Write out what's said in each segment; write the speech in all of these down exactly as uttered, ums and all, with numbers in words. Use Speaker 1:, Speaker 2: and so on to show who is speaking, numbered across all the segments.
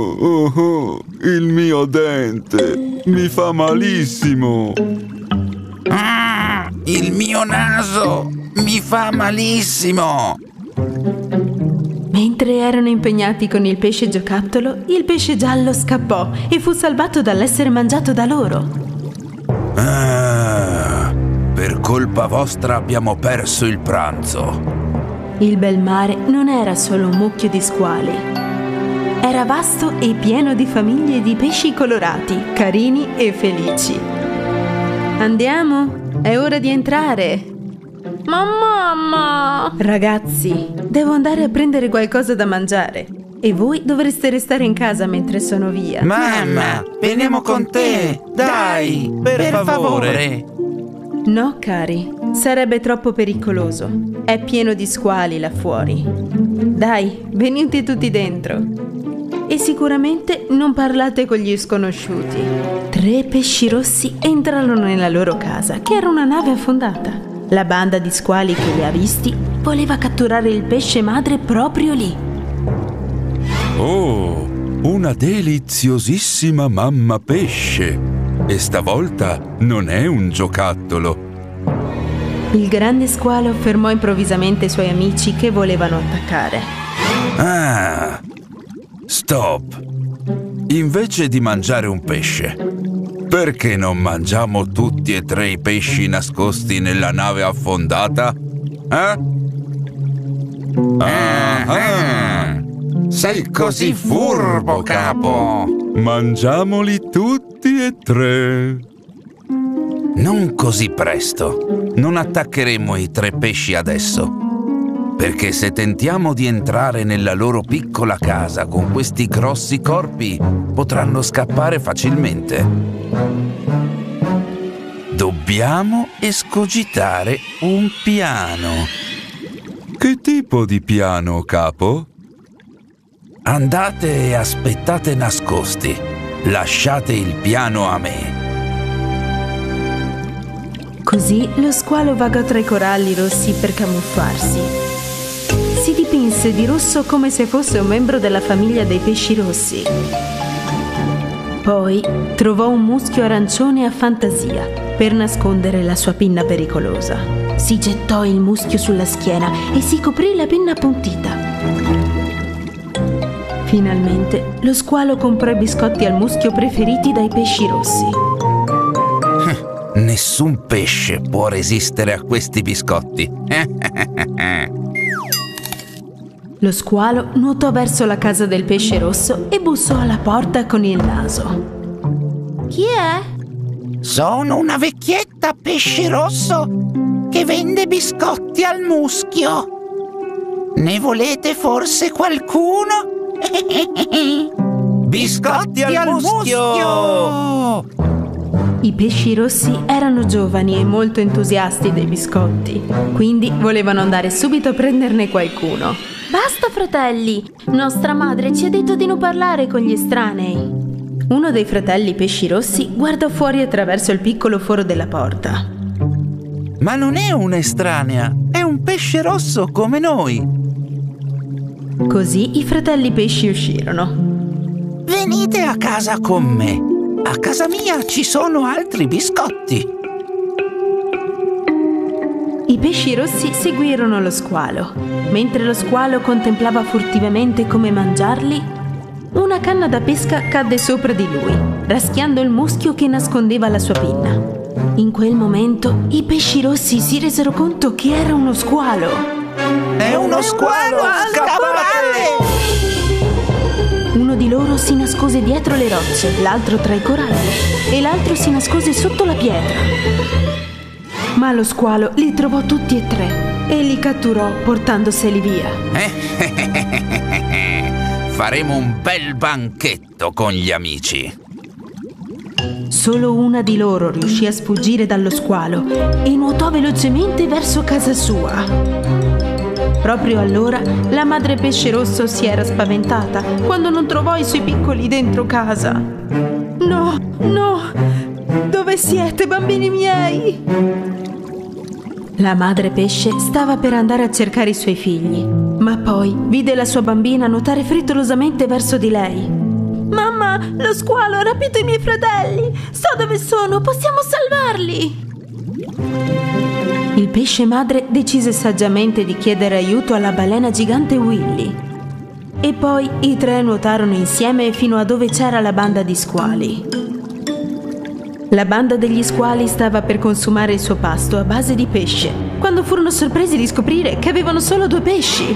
Speaker 1: oh, oh, il mio dente mi fa malissimo.
Speaker 2: Ah, il mio naso mi fa malissimo.
Speaker 3: Mentre erano impegnati con il pesce giocattolo, il pesce giallo scappò e fu salvato dall'essere mangiato da loro.
Speaker 2: Ah, per colpa vostra abbiamo perso il pranzo.
Speaker 3: Il bel mare non era solo un mucchio di squali. Era vasto e pieno di famiglie di pesci colorati, carini e felici. Andiamo? È ora di entrare. Ma mamma! Ragazzi, devo andare a prendere qualcosa da mangiare. E voi dovreste restare in casa mentre sono via.
Speaker 2: Mamma, veniamo con te! Dai, per, per favore!
Speaker 3: No, cari, sarebbe troppo pericoloso. È pieno di squali là fuori. Dai, venite tutti dentro. E sicuramente non parlate con gli sconosciuti. Tre pesci rossi entrarono nella loro casa, che era una nave affondata. La banda di squali che li ha visti voleva catturare il pesce madre proprio lì.
Speaker 1: Oh, una deliziosissima mamma pesce. E stavolta non è un giocattolo.
Speaker 3: Il grande squalo fermò improvvisamente i suoi amici che volevano attaccare.
Speaker 2: Ah, stop! Invece di mangiare un pesce, perché non mangiamo tutti e tre i pesci nascosti nella nave affondata? Eh? Ah, ah. Sei così furbo, capo!
Speaker 1: Mangiamoli tutti e tre.
Speaker 2: Non così presto. Non attaccheremo i tre pesci adesso. Perché se tentiamo di entrare nella loro piccola casa con questi grossi corpi, potranno scappare facilmente. Dobbiamo escogitare un piano.
Speaker 1: Che tipo di piano, capo?
Speaker 2: Andate e aspettate nascosti. Lasciate il piano a me.
Speaker 3: Così lo squalo vagò tra i coralli rossi per camuffarsi. Si dipinse di rosso come se fosse un membro della famiglia dei pesci rossi. Poi trovò un muschio arancione a fantasia per nascondere la sua pinna pericolosa. Si gettò il muschio sulla schiena e si coprì la pinna appuntita. Finalmente lo squalo comprò i biscotti al muschio preferiti dai pesci rossi.
Speaker 2: Nessun pesce può resistere a questi biscotti.
Speaker 3: Lo squalo nuotò verso la casa del pesce rosso e bussò alla porta con il naso. Chi è?
Speaker 4: Sono una vecchietta pesce rosso che vende biscotti al muschio. Ne volete forse qualcuno?
Speaker 2: Biscotti al, al muschio! muschio!
Speaker 3: I pesci rossi erano giovani e molto entusiasti dei biscotti, quindi volevano andare subito a prenderne qualcuno. Basta, fratelli! Nostra madre ci ha detto di non parlare con gli estranei. Uno dei fratelli pesci rossi guardò fuori attraverso il piccolo foro della porta.
Speaker 2: Ma non è un'estranea, è un pesce rosso come noi.
Speaker 3: Così i fratelli pesci uscirono.
Speaker 4: Venite a casa con me. A casa mia ci sono altri biscotti.
Speaker 3: I pesci rossi seguirono lo squalo. Mentre lo squalo contemplava furtivamente come mangiarli, una canna da pesca cadde sopra di lui, raschiando il muschio che nascondeva la sua pinna. In quel momento i pesci rossi si resero conto che era uno squalo.
Speaker 4: È uno squalo! Scappate!
Speaker 3: Uno di loro si nascose dietro le rocce, l'altro tra i coralli e l'altro si nascose sotto la pietra. Ma lo squalo li trovò tutti e tre e li catturò portandoseli via.
Speaker 2: Faremo un bel banchetto con gli amici.
Speaker 3: Solo una di loro riuscì a sfuggire dallo squalo e nuotò velocemente verso casa sua. Proprio allora la madre pesce rosso si era spaventata quando non trovò i suoi piccoli dentro casa. No, no! Dove siete, bambini miei? La madre pesce stava per andare a cercare i suoi figli, ma poi vide la sua bambina nuotare frettolosamente verso di lei. Mamma, lo squalo ha rapito i miei fratelli! So dove sono, possiamo salvarli! Il pesce madre decise saggiamente di chiedere aiuto alla balena gigante Willy. E poi i tre nuotarono insieme fino a dove c'era la banda di squali. La banda degli squali stava per consumare il suo pasto a base di pesce, quando furono sorpresi di scoprire che avevano solo due pesci.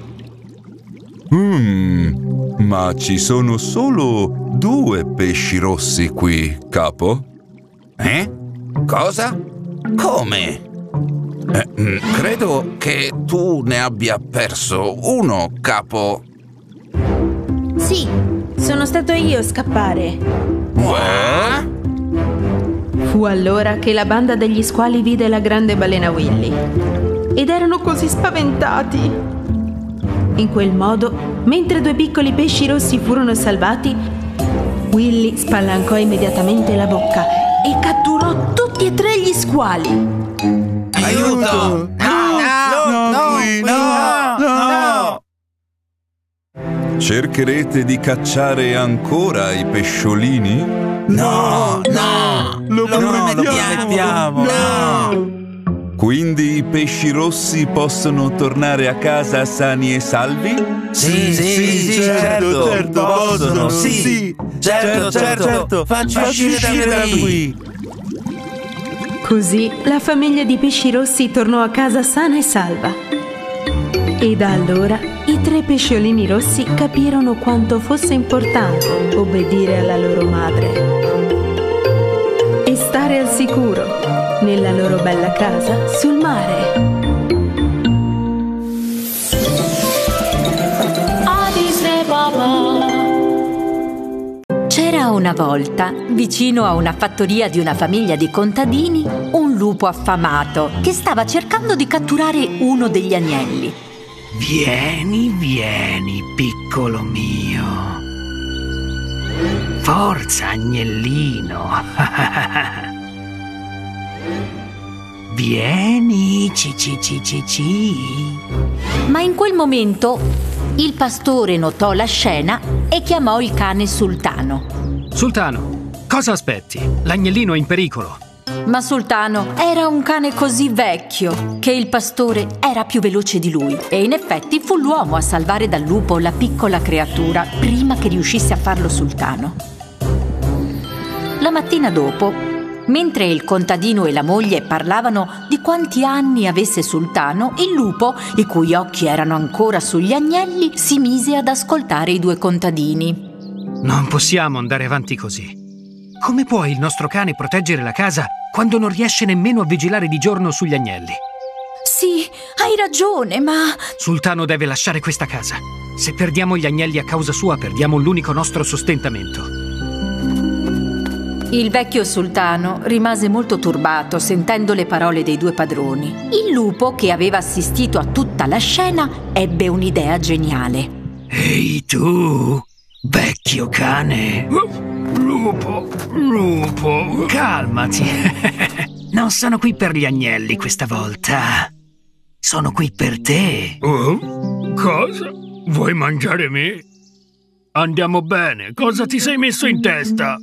Speaker 1: Mmm, ma ci sono solo due pesci rossi qui, capo?
Speaker 2: Eh? Cosa? Come? Eh, credo che tu ne abbia perso uno, capo.
Speaker 3: Sì, sono stato io a scappare.
Speaker 2: Eh?
Speaker 3: Fu allora che la banda degli squali vide la grande balena Willy. Ed erano così spaventati. In quel modo, mentre due piccoli pesci rossi furono salvati, Willy spalancò immediatamente la bocca e catturò tutti e tre gli squali.
Speaker 2: Aiuto!
Speaker 4: No, no, no, no, no, no!
Speaker 1: Cercherete di cacciare ancora i pesciolini?
Speaker 2: No, no!
Speaker 4: Lo promettiamo!
Speaker 2: No!
Speaker 1: Quindi i pesci rossi possono tornare a casa sani e salvi?
Speaker 2: Sì, sì, sì, certo,
Speaker 4: certo,
Speaker 2: possono,
Speaker 4: possono,
Speaker 2: sì,
Speaker 4: sì,
Speaker 2: certo, certo, certo, facci uscire da qui.
Speaker 3: Così la famiglia di pesci rossi tornò a casa sana e salva. E da allora i tre pesciolini rossi capirono quanto fosse importante obbedire alla loro madre e stare al sicuro nella loro bella casa sul mare.
Speaker 5: C'era una volta, vicino a una fattoria di una famiglia di contadini, un lupo affamato che stava cercando di catturare uno degli agnelli.
Speaker 6: Vieni, vieni, piccolo mio. Forza, agnellino. Vieni, ci ci ci ci ci.
Speaker 5: Ma in quel momento il pastore notò la scena e chiamò il cane Sultano.
Speaker 7: Sultano, cosa aspetti? L'agnellino è in pericolo.
Speaker 5: Ma Sultano era un cane così vecchio che il pastore era più veloce di lui e in effetti fu l'uomo a salvare dal lupo la piccola creatura prima che riuscisse a farlo Sultano. La mattina dopo, mentre il contadino e la moglie parlavano di quanti anni avesse Sultano, il lupo, i cui occhi erano ancora sugli agnelli, si mise ad ascoltare i due contadini.
Speaker 7: Non possiamo andare avanti così. Come può il nostro cane proteggere la casa quando non riesce nemmeno a vigilare di giorno sugli agnelli?
Speaker 5: Sì, hai ragione, ma...
Speaker 7: Sultano deve lasciare questa casa. Se perdiamo gli agnelli a causa sua, perdiamo l'unico nostro sostentamento.
Speaker 5: Il vecchio sultano rimase molto turbato sentendo le parole dei due padroni. Il lupo, che aveva assistito a tutta la scena, ebbe un'idea geniale.
Speaker 6: Ehi tu, vecchio cane.
Speaker 7: Lupo, lupo,
Speaker 6: Calmati. Non sono qui per gli agnelli questa volta. Sono qui per te.
Speaker 7: Oh? Cosa? Vuoi mangiare me? Andiamo bene, cosa ti sei messo in testa?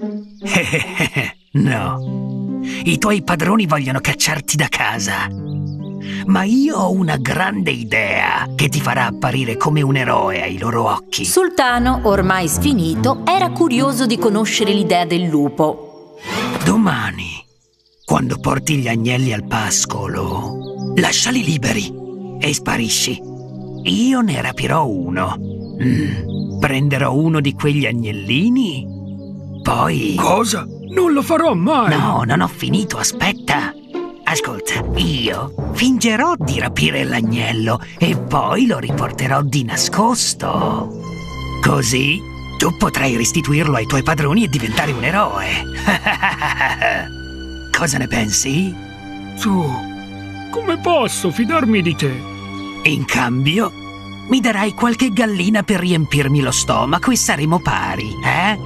Speaker 6: No, i tuoi padroni vogliono cacciarti da casa. Ma io ho una grande idea che ti farà apparire come un eroe ai loro occhi.
Speaker 5: Sultano, ormai sfinito, era curioso di conoscere l'idea del lupo.
Speaker 6: Domani, quando porti gli agnelli al pascolo, lasciali liberi e sparisci. Io ne rapirò uno. Mm, prenderò uno di quegli agnellini, poi...
Speaker 7: Cosa? Non lo farò mai!
Speaker 6: No, non ho finito, aspetta. Ascolta, io fingerò di rapire l'agnello e poi lo riporterò di nascosto. Così tu potrai restituirlo ai tuoi padroni e diventare un eroe. Cosa ne pensi?
Speaker 7: Tu, come posso fidarmi di te?
Speaker 6: In cambio, mi darai qualche gallina per riempirmi lo stomaco e saremo pari, eh?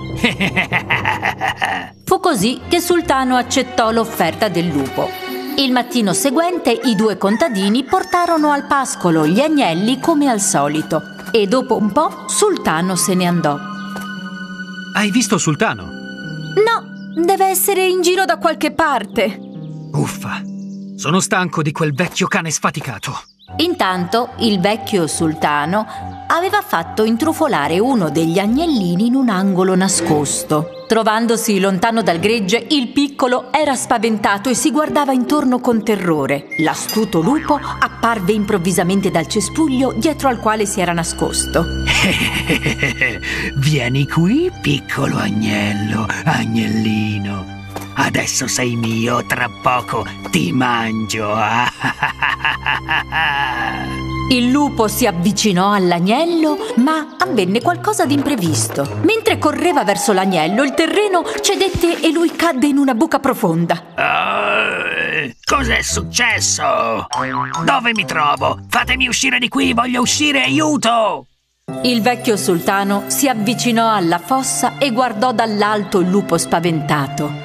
Speaker 5: Fu così che Sultano accettò l'offerta del lupo. Il mattino seguente i due contadini portarono al pascolo gli agnelli come al solito e dopo un po' Sultano se ne andò.
Speaker 7: Hai visto Sultano?
Speaker 5: No, deve essere in giro da qualche parte.
Speaker 7: Uffa, sono stanco di quel vecchio cane sfaticato.
Speaker 5: Intanto il vecchio sultano aveva fatto intrufolare uno degli agnellini in un angolo nascosto. Trovandosi lontano dal gregge, il piccolo era spaventato e si guardava intorno con terrore. L'astuto lupo apparve improvvisamente dal cespuglio dietro al quale si era nascosto.
Speaker 6: Vieni qui, piccolo agnello, agnellino. Adesso sei mio, tra poco ti mangio.
Speaker 5: Il lupo si avvicinò all'agnello, ma avvenne qualcosa di imprevisto. Mentre correva verso l'agnello, il terreno cedette e lui cadde in una buca profonda.
Speaker 6: Uh, cos'è successo? Dove mi trovo? Fatemi uscire di qui, voglio uscire, aiuto!
Speaker 5: Il vecchio sultano si avvicinò alla fossa e guardò dall'alto il lupo spaventato.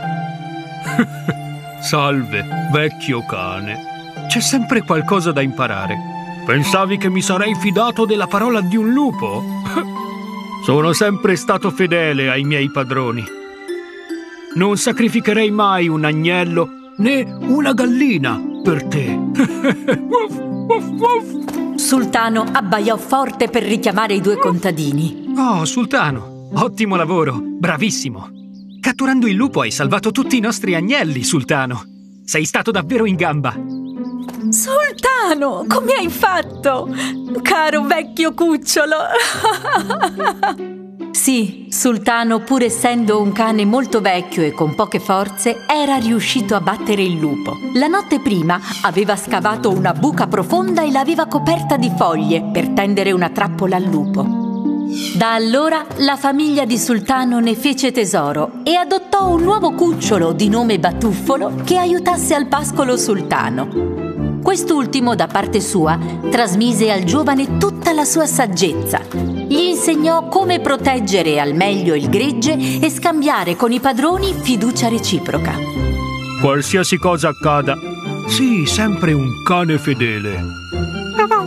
Speaker 7: Salve, vecchio cane. C'è sempre qualcosa da imparare. Pensavi che mi sarei fidato della parola di un lupo? Sono sempre stato fedele ai miei padroni. Non sacrificherei mai un agnello né una gallina per te.
Speaker 5: Sultano abbaiò forte per richiamare i due contadini.
Speaker 7: Oh, Sultano, ottimo lavoro, bravissimo. Catturando il lupo hai salvato tutti i nostri agnelli, Sultano. Sei stato davvero in gamba.
Speaker 5: Sultano, come hai fatto? Caro vecchio cucciolo. Sì, Sultano, pur essendo un cane molto vecchio e con poche forze, era riuscito a battere il lupo. La notte prima aveva scavato una buca profonda e l'aveva coperta di foglie per tendere una trappola al lupo. Da allora la famiglia di Sultano ne fece tesoro e adottò un nuovo cucciolo di nome Batuffolo che aiutasse al pascolo Sultano. Quest'ultimo, da parte sua, trasmise al giovane tutta la sua saggezza. Gli insegnò come proteggere al meglio il gregge e scambiare con i padroni fiducia reciproca.
Speaker 7: Qualsiasi cosa accada, sii sempre un cane fedele.